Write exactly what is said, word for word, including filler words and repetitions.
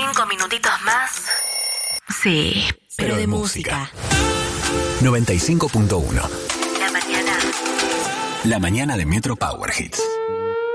Cinco minutitos más. Sí, pero, pero de, de música. música. noventa y cinco punto uno. La mañana. La mañana de Metro Power Hits.